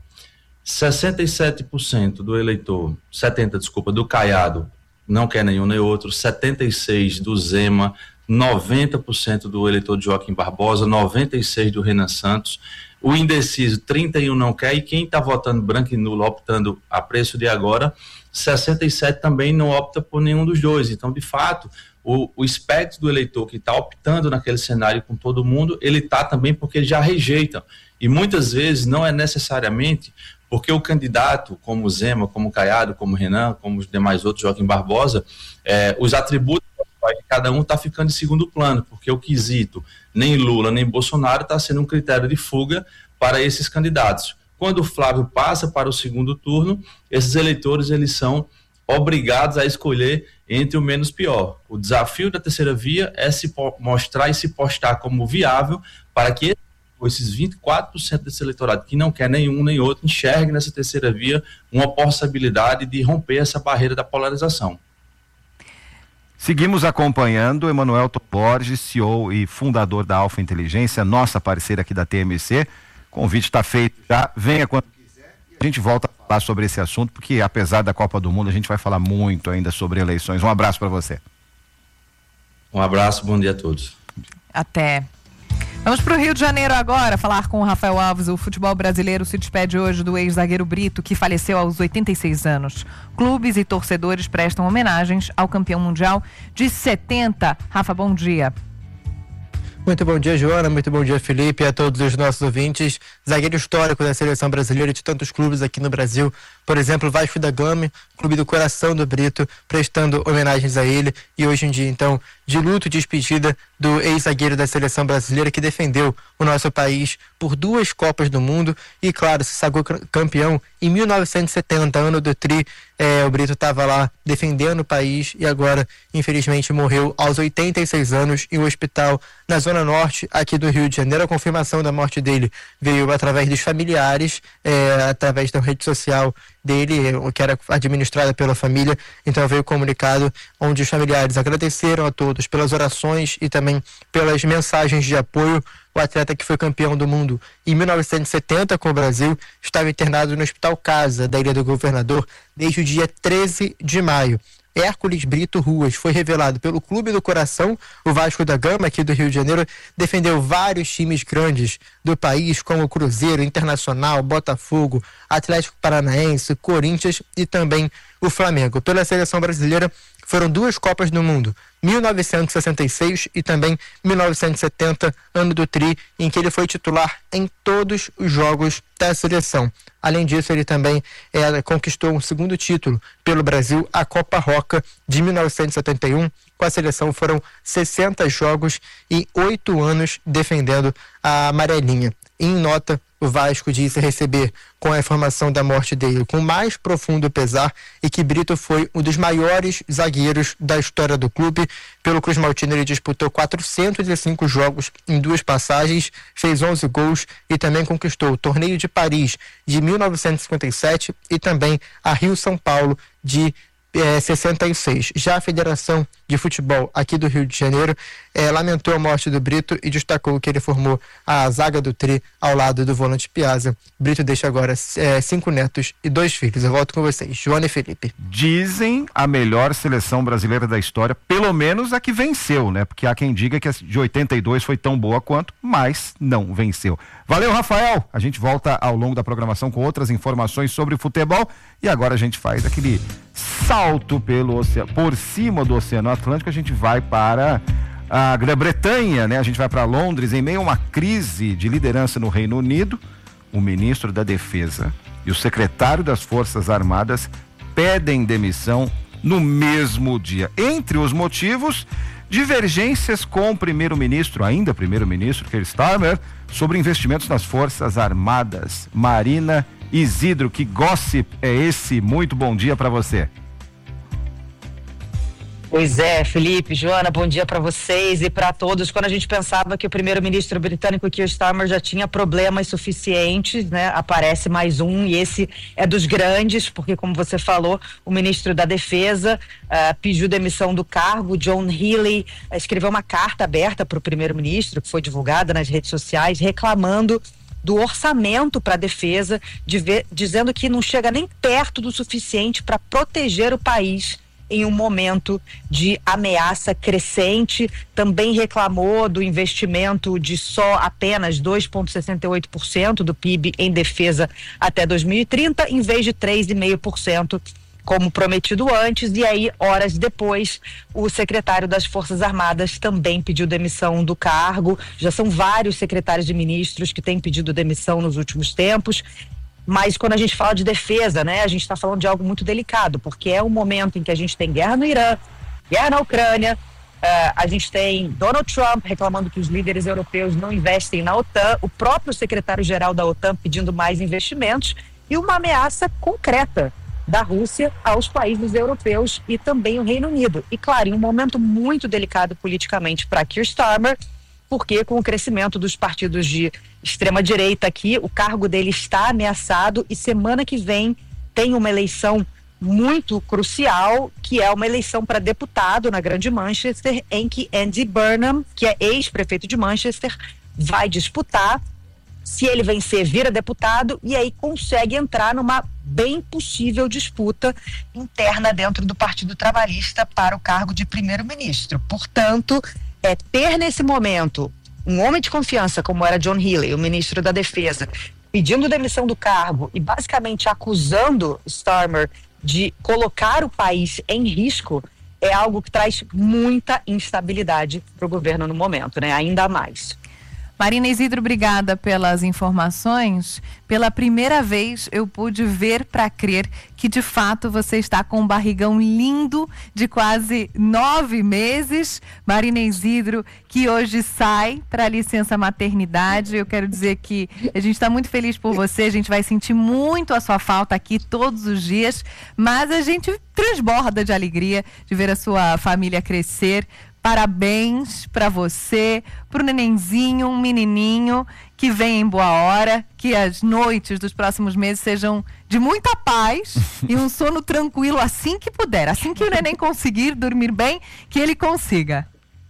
67% do eleitor, 70%, do Caiado, não quer nenhum nem outro, 76% do Zema, 90% do eleitor de Joaquim Barbosa, 96% do Renan Santos, o indeciso 31% não quer, e quem está votando branco e nulo, optando a preço de agora, 67% também não opta por nenhum dos dois. Então, de fato, o espectro do eleitor que está optando naquele cenário com todo mundo, ele está também porque ele já rejeita. E muitas vezes não é necessariamente porque o candidato, como o Zema, como o Caiado, como o Renan, como os demais outros, Joaquim Barbosa, os atributos de cada um está ficando em segundo plano, porque o quesito nem Lula nem Bolsonaro está sendo um critério de fuga para esses candidatos. Quando o Flávio passa para o segundo turno, esses eleitores eles são obrigados a escolher entre o menos pior. O desafio da terceira via é se mostrar e se postar como viável para que esses 24% desse eleitorado que não quer nenhum nem outro enxergue nessa terceira via uma possibilidade de romper essa barreira da polarização. Seguimos acompanhando Emanuelton Borges, CEO e fundador da Alfa Inteligência, nossa parceira aqui da TMC. O convite está feito já, venha quando quiser. A gente volta a falar sobre esse assunto, porque apesar da Copa do Mundo, a gente vai falar muito ainda sobre eleições. Um abraço para você. Um abraço, bom dia a todos. Até. Vamos para o Rio de Janeiro agora, falar com o Rafael Alves. O futebol brasileiro se despede hoje do ex-zagueiro Brito, que faleceu aos 86 anos. Clubes e torcedores prestam homenagens ao campeão mundial de 70. Rafa, bom dia. Muito bom dia, Joana. Muito bom dia, Felipe, e a todos os nossos ouvintes. Zagueiro histórico da seleção brasileira e de tantos clubes aqui no Brasil. Por exemplo, Vasco da Gama, clube do coração do Brito, prestando homenagens a ele. E hoje em dia, então, de luto e despedida do ex-zagueiro da seleção brasileira que defendeu o nosso país por 2 Copas do Mundo e, claro, se sagrou campeão em 1970, ano do Tri. O Brito estava lá defendendo o país e agora, infelizmente, morreu aos 86 anos em um hospital na Zona Norte, aqui do Rio de Janeiro. A confirmação da morte dele veio através dos familiares, através da rede social dele, que era administrada pela família. Então veio o comunicado onde os familiares agradeceram a todos pelas orações e também pelas mensagens de apoio. O atleta que foi campeão do mundo em 1970 com o Brasil estava internado no Hospital Casa da Ilha do Governador desde o dia 13 de maio. Hércules Brito Ruas foi revelado pelo Clube do Coração, o Vasco da Gama, aqui do Rio de Janeiro, defendeu vários times grandes do país, como o Cruzeiro, Internacional, Botafogo, Atlético Paranaense, Corinthians e também o Flamengo. Pela seleção brasileira, foram 2 Copas do Mundo, 1966 e também 1970, ano do Tri, em que ele foi titular em todos os jogos da seleção. Além disso, ele também conquistou um segundo título pelo Brasil, a Copa Roca de 1971. Com a seleção foram 60 jogos e 8 anos defendendo a amarelinha. Em nota, o Vasco disse receber com a informação da morte dele com mais profundo pesar e que Brito foi um dos maiores zagueiros da história do clube. Pelo Cruz Maltino, ele disputou 405 jogos em 2 passagens, fez 11 gols e também conquistou o Torneio de Paris de 1957 e também a Rio-São Paulo de 66. Já a Federação de Futebol aqui do Rio de Janeiro lamentou a morte do Brito e destacou que ele formou a zaga do Tri ao lado do volante Piazza. Brito deixa agora 5 netos e 2 filhos. Eu volto com vocês, Joana e Felipe. Dizem a melhor seleção brasileira da história, pelo menos a que venceu, né? Porque há quem diga que a de 82 foi tão boa quanto, mas não venceu. Valeu, Rafael! A gente volta ao longo da programação com outras informações sobre futebol e agora a gente faz aquele salto por cima do Oceano Atlântico. A gente vai para a Grã-Bretanha, né? A gente vai para Londres em meio a uma crise de liderança no Reino Unido. O ministro da Defesa e o secretário das Forças Armadas pedem demissão no mesmo dia. Entre os motivos, divergências com o primeiro-ministro, ainda primeiro-ministro Keir Starmer, sobre investimentos nas Forças Armadas. Marina Isidro, que gossip é esse? Muito bom dia para você. Pois é, Felipe, Joana, bom dia para vocês e para todos. Quando a gente pensava que o primeiro-ministro britânico Keir Starmer já tinha problemas suficientes, né? Aparece mais um e esse é dos grandes, porque como você falou, o ministro da Defesa pediu demissão do cargo. John Healey escreveu uma carta aberta para o primeiro-ministro, que foi divulgada nas redes sociais, reclamando do orçamento para a defesa, dizendo que não chega nem perto do suficiente para proteger o país em um momento de ameaça crescente. Também reclamou do investimento de só apenas 2,68% do PIB em defesa até 2030, em vez de 3,5%, como prometido antes. E aí, horas depois, o secretário das Forças Armadas também pediu demissão do cargo. Já são vários secretários de ministros que têm pedido demissão nos últimos tempos. Mas quando a gente fala de defesa, né, a gente está falando de algo muito delicado, porque é um momento em que a gente tem guerra no Irã, guerra na Ucrânia, a gente tem Donald Trump reclamando que os líderes europeus não investem na OTAN, o próprio secretário-geral da OTAN pedindo mais investimentos e uma ameaça concreta da Rússia aos países europeus e também o Reino Unido. E claro, em um momento muito delicado politicamente para Keir Starmer, porque com o crescimento dos partidos de extrema-direita aqui, o cargo dele está ameaçado e semana que vem tem uma eleição muito crucial, que é uma eleição para deputado na Grande Manchester, em que Andy Burnham, que é ex-prefeito de Manchester, vai disputar. Se ele vencer, vira deputado e aí consegue entrar numa bem possível disputa interna dentro do Partido Trabalhista para o cargo de primeiro-ministro. Portanto, ter nesse momento um homem de confiança como era John Healey, o ministro da Defesa, pedindo demissão do cargo e basicamente acusando Starmer de colocar o país em risco, é algo que traz muita instabilidade para o governo no momento, né? Ainda mais. Marina Isidro, obrigada pelas informações. Pela primeira vez eu pude ver para crer que de fato você está com um barrigão lindo de quase 9 meses. Marina Isidro, que hoje sai para licença maternidade. Eu quero dizer que a gente está muito feliz por você, a gente vai sentir muito a sua falta aqui todos os dias, mas a gente transborda de alegria de ver a sua família crescer. Parabéns para você, pro nenenzinho, um menininho que vem em boa hora, que as noites dos próximos meses sejam de muita paz e um sono tranquilo assim que puder, assim que o neném conseguir dormir bem, que ele consiga.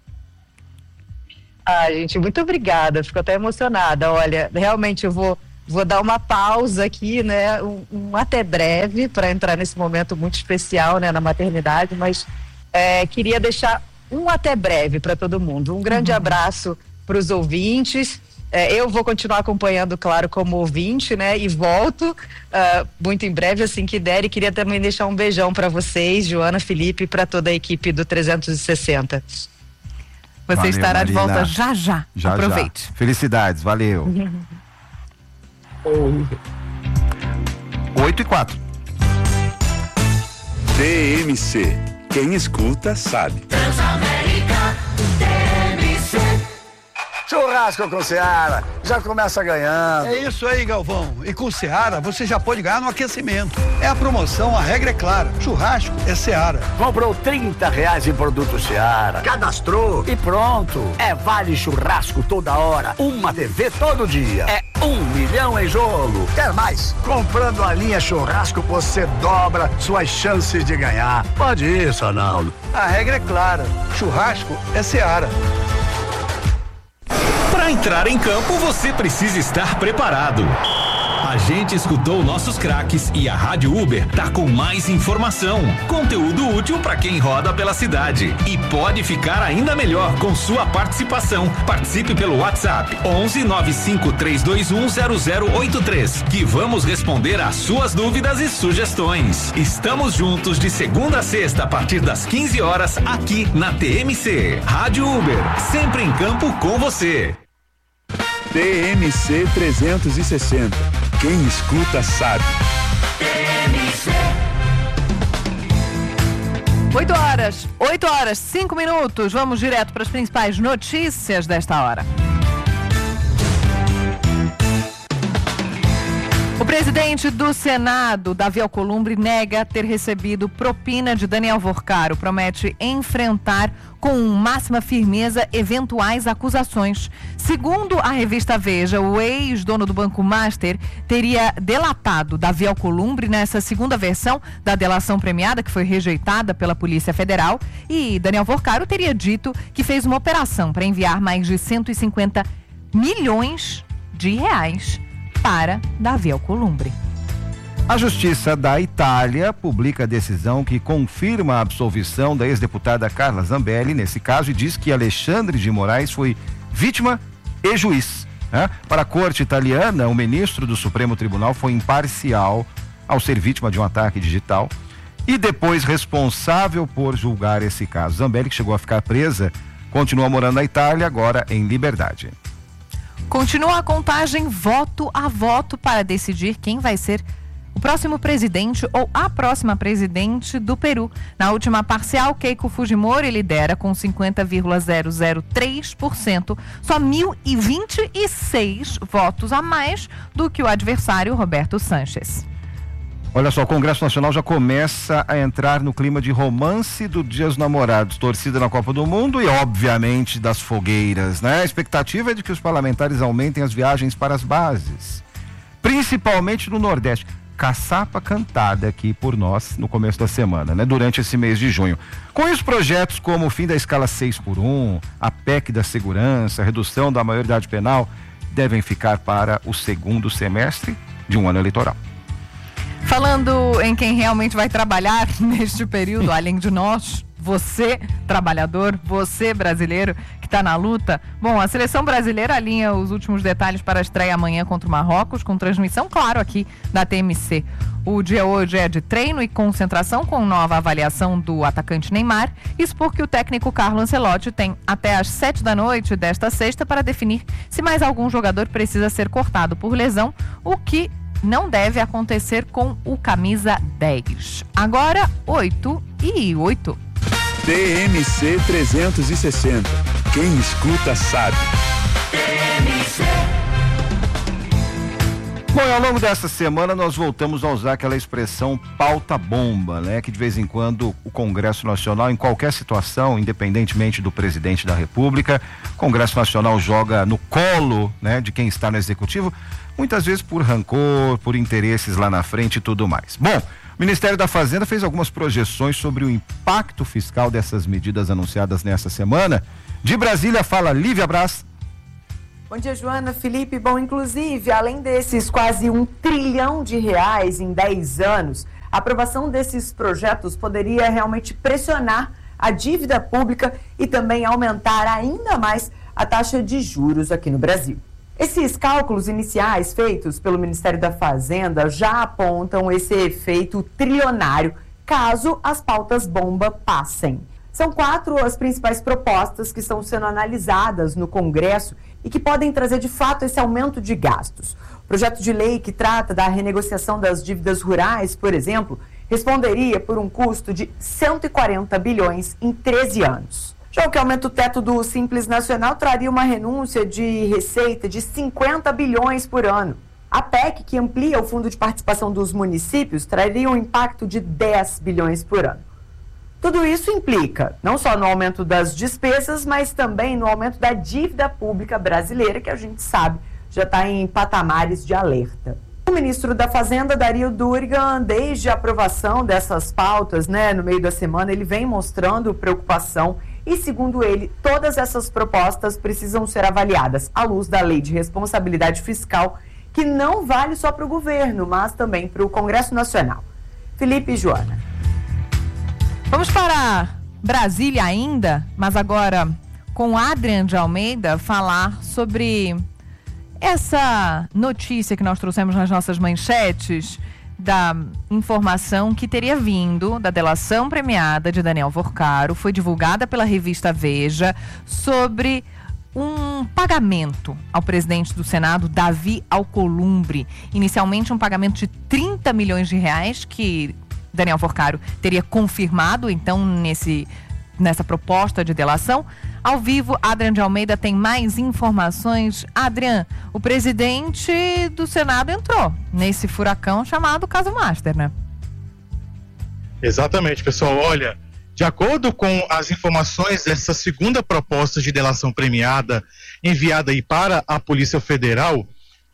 Gente, muito obrigada, fico até emocionada. Olha, realmente eu vou dar uma pausa aqui, né, um até breve para entrar nesse momento muito especial, né, na maternidade, mas queria deixar um até breve para todo mundo. Um grande abraço para os ouvintes. Eu vou continuar acompanhando, claro, como ouvinte, né? E volto muito em breve, assim que der. E queria também deixar um beijão para vocês, Joana, Felipe, para toda a equipe do 360. Você Valeu, estará Marina. de volta já. Aproveite. Já. Felicidades, valeu. 8h04. TMC. Quem escuta, sabe. Transamérica, TMC. Churrasco com Seara, já começa ganhando. É isso aí, Galvão. E com Seara, você já pode ganhar no aquecimento. É a promoção, a regra é clara. Churrasco é Seara. Comprou R$30 em produto Seara, cadastrou e pronto. É vale churrasco toda hora, uma TV todo dia. É 1 milhão em jogo. Quer mais? Comprando a linha churrasco, você dobra suas chances de ganhar. Pode ir, Sonaldo. A regra é clara. Churrasco é Seara. Para entrar em campo, você precisa estar preparado. A gente escutou nossos craques e a Rádio Uber tá com mais informação, conteúdo útil para quem roda pela cidade e pode ficar ainda melhor com sua participação. Participe pelo WhatsApp 11 95 321 0083 que vamos responder às suas dúvidas e sugestões. Estamos juntos de segunda a sexta a partir das 15 horas aqui na TMC. Rádio Uber, sempre em campo com você. TMC 360. Quem escuta sabe. TMC. 8 horas, 5 minutos. Vamos direto para as principais notícias desta hora. O presidente do Senado, Davi Alcolumbre, nega ter recebido propina de Daniel Vorcaro. Promete enfrentar com máxima firmeza eventuais acusações. Segundo a revista Veja, o ex-dono do Banco Master teria delatado Davi Alcolumbre nessa segunda versão da delação premiada, que foi rejeitada pela Polícia Federal, e Daniel Vorcaro teria dito que fez uma operação para enviar mais de 150 milhões de reais para Davi Alcolumbre. A Justiça da Itália publica a decisão que confirma a absolvição da ex-deputada Carla Zambelli, nesse caso, e diz que Alexandre de Moraes foi vítima e juiz. Para a corte italiana, o ministro do Supremo Tribunal foi imparcial ao ser vítima de um ataque digital e depois responsável por julgar esse caso. Zambelli, que chegou a ficar presa, continua morando na Itália, agora em liberdade. Continua a contagem voto a voto para decidir quem vai ser o próximo presidente ou a próxima presidente do Peru. Na última parcial, Keiko Fujimori lidera com 50,003%, só 1.026 votos a mais do que o adversário Roberto Sanches. Olha só, o Congresso Nacional já começa a entrar no clima de romance do Dia dos Namorados, torcida na Copa do Mundo e, obviamente, das fogueiras, né? A expectativa é de que os parlamentares aumentem as viagens para as bases, principalmente no Nordeste. Caçapa cantada aqui por nós no começo da semana, né? Durante esse mês de junho. Com isso, projetos como o fim da escala 6x1, a PEC da segurança, a redução da maioridade penal, devem ficar para o segundo semestre de um ano eleitoral. Falando em quem realmente vai trabalhar neste período, além de nós, Você, trabalhador, você, brasileiro, que está na luta. Bom, a seleção brasileira alinha os últimos detalhes para a estreia amanhã contra o Marrocos, com transmissão, claro, aqui da TMC. O dia hoje é de treino e concentração com nova avaliação do atacante Neymar. Isso porque o técnico Carlo Ancelotti tem até às 19h desta sexta para definir se mais algum jogador precisa ser cortado por lesão, o que não deve acontecer com o camisa 10. Agora, 8h08. TMC 360. Quem escuta sabe. Bom, e ao longo dessa semana nós voltamos a usar aquela expressão pauta bomba, né? Que de vez em quando o Congresso Nacional, em qualquer situação, independentemente do presidente da República, o Congresso Nacional joga no colo, né, de quem está no Executivo, muitas vezes por rancor, por interesses lá na frente e tudo mais. Bom, o Ministério da Fazenda fez algumas projeções sobre o impacto fiscal dessas medidas anunciadas nessa semana. De Brasília fala Lívia Braz. Bom dia, Joana, Felipe. Bom, inclusive, além desses quase R$1 trilhão em 10 anos, a aprovação desses projetos poderia realmente pressionar a dívida pública e também aumentar ainda mais a taxa de juros aqui no Brasil. Esses cálculos iniciais feitos pelo Ministério da Fazenda já apontam esse efeito trilionário caso as pautas bomba passem. São 4 as principais propostas que estão sendo analisadas no Congresso e que podem trazer de fato esse aumento de gastos. O projeto de lei que trata da renegociação das dívidas rurais, por exemplo, responderia por um custo de 140 bilhões em 13 anos. Já o que aumenta o teto do Simples Nacional traria uma renúncia de receita de 50 bilhões por ano. A PEC, que amplia o fundo de participação dos municípios, traria um impacto de 10 bilhões por ano. Tudo isso implica não só no aumento das despesas, mas também no aumento da dívida pública brasileira, que a gente sabe já está em patamares de alerta. O ministro da Fazenda, Dario Durigan, desde a aprovação dessas pautas, no meio da semana, ele vem mostrando preocupação e, segundo ele, todas essas propostas precisam ser avaliadas à luz da Lei de Responsabilidade Fiscal, que não vale só para o governo, mas também para o Congresso Nacional. Felipe e Joana. Vamos para Brasília ainda, mas agora com Adrian de Almeida falar sobre essa notícia que nós trouxemos nas nossas manchetes da informação que teria vindo da delação premiada de Daniel Vorcaro, foi divulgada pela revista Veja, sobre um pagamento ao presidente do Senado, Davi Alcolumbre. Inicialmente um pagamento de R$30 milhões que Daniel Vorcaro teria confirmado, então, nessa proposta de delação. Ao vivo, Adrian de Almeida tem mais informações. Adrian, o presidente do Senado entrou nesse furacão chamado Caso Master, né? Exatamente, pessoal. Olha, de acordo com as informações dessa segunda proposta de delação premiada enviada aí para a Polícia Federal,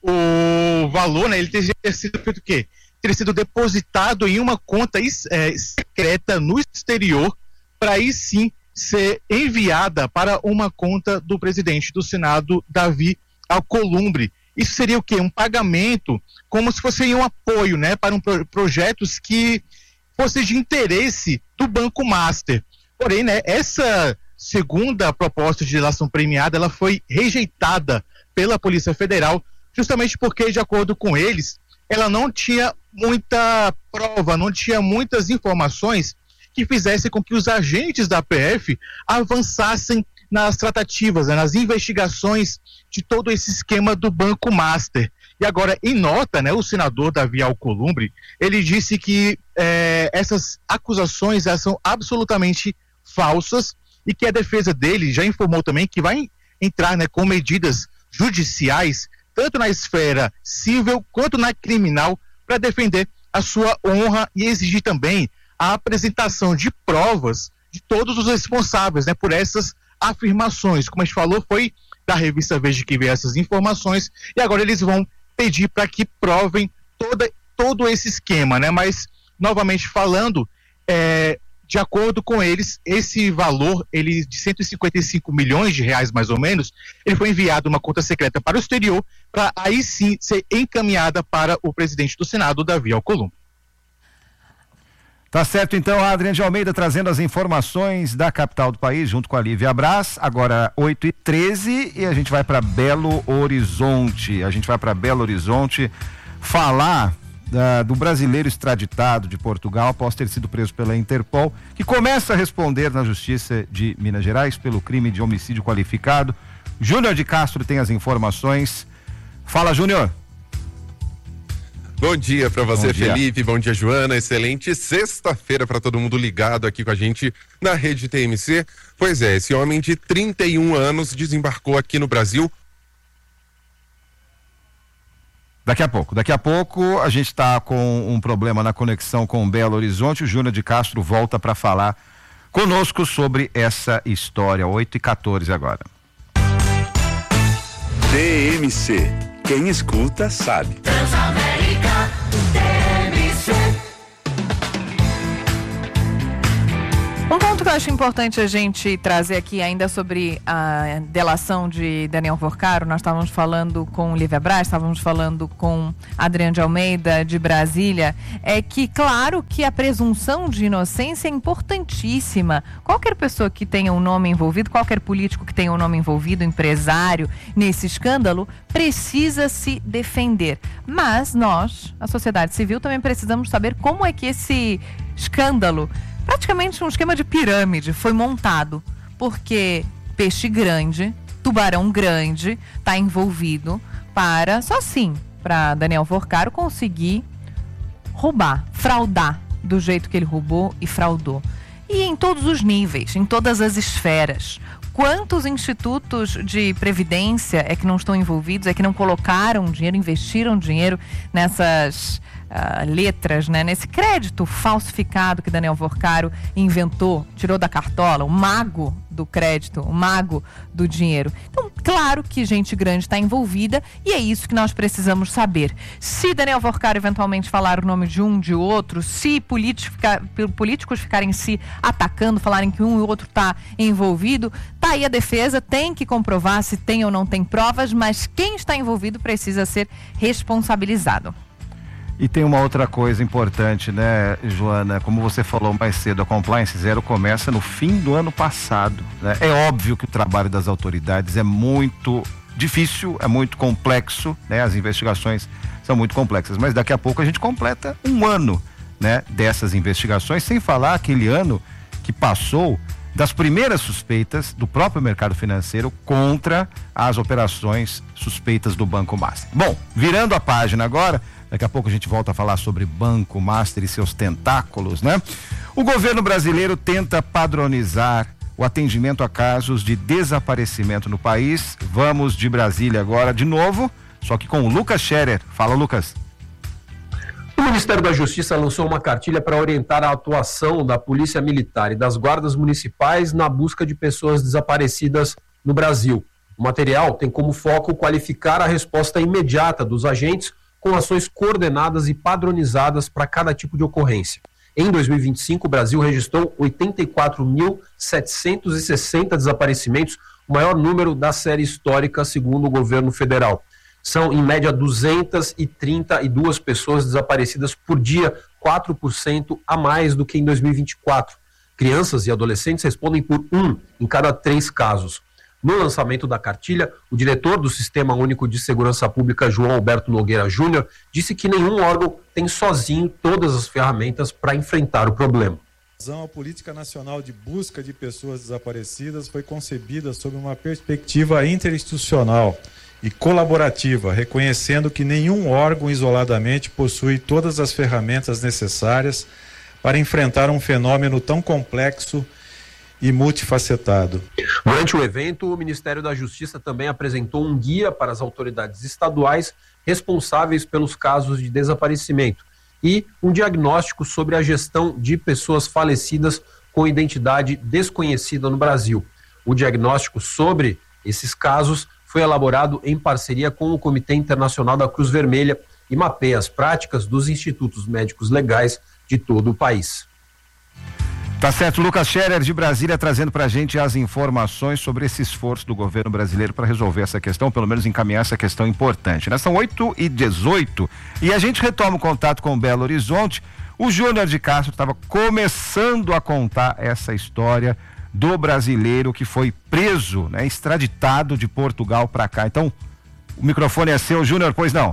o valor, ele teria sido feito o quê? Teria sido depositado em uma conta secreta no exterior, para aí sim ser enviada para uma conta do presidente do Senado, Davi Alcolumbre. Isso seria o quê? Um pagamento, como se fosse um apoio, para projetos que fossem de interesse do Banco Master. Porém, essa segunda proposta de delação premiada, ela foi rejeitada pela Polícia Federal, justamente porque, de acordo com eles, ela não tinha muita prova, não tinha muitas informações que fizesse com que os agentes da PF avançassem nas tratativas, nas investigações de todo esse esquema do Banco Master. E agora, em nota, o senador Davi Alcolumbre, ele disse que essas acusações são absolutamente falsas e que a defesa dele já informou também que vai entrar com medidas judiciais, tanto na esfera civil quanto na criminal, para defender a sua honra e exigir também a apresentação de provas de todos os responsáveis, por essas afirmações. Como a gente falou, foi da revista Veja que veio essas informações, e agora eles vão pedir para que provem todo esse esquema, Mas, novamente falando, de acordo com eles, esse valor, de R$155 milhões mais ou menos, ele foi enviado uma conta secreta para o exterior, para aí sim ser encaminhada para o presidente do Senado, Davi Alcolumbre. Tá certo, então, a Adriane de Almeida trazendo as informações da capital do país, junto com a Lívia Braz. Agora 8h13 e a gente vai para Belo Horizonte. Falar do brasileiro extraditado de Portugal após ter sido preso pela Interpol, que começa a responder na Justiça de Minas Gerais pelo crime de homicídio qualificado. Júnior de Castro tem as informações. Fala, Júnior. Bom dia para você, Felipe. Bom dia, Joana. Excelente sexta-feira para todo mundo ligado aqui com a gente na rede TMC. Pois é, esse homem de 31 anos desembarcou aqui no Brasil. Daqui a pouco a gente está com um problema na conexão com Belo Horizonte. O Júnior de Castro volta para falar conosco sobre essa história. 8h14 agora. TMC. Quem escuta sabe. Transamérica, TMC. Um ponto que eu acho importante a gente trazer aqui ainda sobre a delação de Daniel Porcaro. Nós estávamos falando com Lívia Braz, estávamos falando com Adriane de Almeida de Brasília, é que claro que a presunção de inocência é importantíssima. Qualquer pessoa que tenha um nome envolvido, qualquer político que tenha um nome envolvido, empresário, nesse escândalo, precisa se defender. Mas nós, a sociedade civil, também precisamos saber como é que esse escândalo, praticamente um esquema de pirâmide, foi montado, porque peixe grande, tubarão grande, está envolvido para Daniel Porcaro conseguir roubar, fraudar do jeito que ele roubou e fraudou. E em todos os níveis, em todas as esferas. Quantos institutos de previdência é que não estão envolvidos, é que não colocaram dinheiro, investiram dinheiro nessas letras, né? Nesse crédito falsificado que Daniel Porcaro inventou, tirou da cartola, o mago do crédito, o mago do dinheiro. Então, claro que gente grande está envolvida e é isso que nós precisamos saber. Se Daniel Porcaro eventualmente falar o nome de um, de outro, se políticos ficarem se atacando, falarem que um e outro está envolvido, tá aí a defesa, tem que comprovar se tem ou não tem provas, mas quem está envolvido precisa ser responsabilizado. E tem uma outra coisa importante, né, Joana? Como você falou mais cedo, a Compliance Zero começa no fim do ano passado, né? É óbvio que o trabalho das autoridades é muito difícil, é muito complexo, né? As investigações são muito complexas, mas daqui a pouco a gente completa um ano, né, dessas investigações, sem falar aquele ano que passou das primeiras suspeitas do próprio mercado financeiro contra as operações suspeitas do Banco Master. Bom, virando a página agora, daqui a pouco a gente volta a falar sobre Banco Master e seus tentáculos, né? O governo brasileiro tenta padronizar o atendimento a casos de desaparecimento no país. Vamos de Brasília agora de novo, só que com o Lucas Scherer. Fala, Lucas. O Ministério da Justiça lançou uma cartilha para orientar a atuação da Polícia Militar e das guardas municipais na busca de pessoas desaparecidas no Brasil. O material tem como foco qualificar a resposta imediata dos agentes com ações coordenadas e padronizadas para cada tipo de ocorrência. Em 2025, o Brasil registrou 84.760 desaparecimentos, o maior número da série histórica, segundo o governo federal. São, em média, 232 pessoas desaparecidas por dia, 4% a mais do que em 2024. Crianças e adolescentes respondem por 1 em cada 3 casos. No lançamento da cartilha, o diretor do Sistema Único de Segurança Pública, João Alberto Nogueira Júnior, disse que nenhum órgão tem sozinho todas as ferramentas para enfrentar o problema. A Política Nacional de Busca de Pessoas Desaparecidas foi concebida sob uma perspectiva interinstitucional e colaborativa, reconhecendo que nenhum órgão isoladamente possui todas as ferramentas necessárias para enfrentar um fenômeno tão complexo e multifacetado. Durante o evento, o Ministério da Justiça também apresentou um guia para as autoridades estaduais responsáveis pelos casos de desaparecimento e um diagnóstico sobre a gestão de pessoas falecidas com identidade desconhecida no Brasil. O diagnóstico sobre esses casos foi elaborado em parceria com o Comitê Internacional da Cruz Vermelha e mapeia as práticas dos institutos médicos legais de todo o país. Tá certo, Lucas Scherer de Brasília trazendo pra gente as informações sobre esse esforço do governo brasileiro para resolver essa questão, pelo menos encaminhar essa questão importante, né? São 8h18 e a gente retoma o contato com Belo Horizonte O Júnior de Castro estava começando a contar essa história do brasileiro que foi preso, né, extraditado de Portugal para cá. Então, o microfone é seu, Júnior, pois não?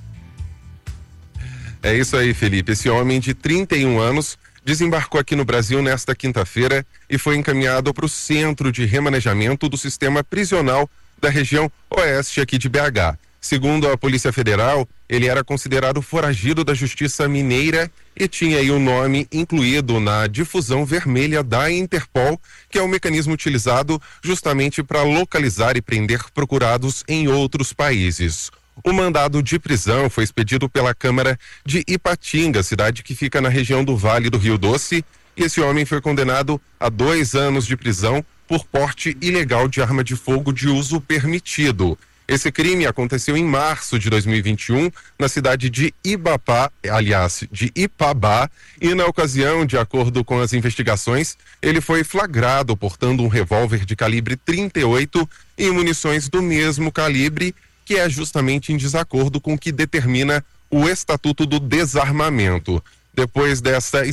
É isso aí, Felipe. Esse homem de 31 anos desembarcou aqui no Brasil nesta quinta-feira e foi encaminhado para o Centro de Remanejamento do Sistema Prisional da região oeste aqui de BH. Segundo a Polícia Federal, ele era considerado foragido da Justiça Mineira e tinha aí o nome incluído na difusão vermelha da Interpol, que é um mecanismo utilizado justamente para localizar e prender procurados em outros países. O mandado de prisão foi expedido pela Câmara de Ipatinga, cidade que fica na região do Vale do Rio Doce, e esse homem foi condenado a 2 anos de prisão por porte ilegal de arma de fogo de uso permitido. Esse crime aconteceu em março de 2021 na cidade de Ipabá, e na ocasião, de acordo com as investigações, ele foi flagrado portando um revólver de calibre 38 e munições do mesmo calibre, que é justamente em desacordo com o que determina o Estatuto do Desarmamento. Depois dessa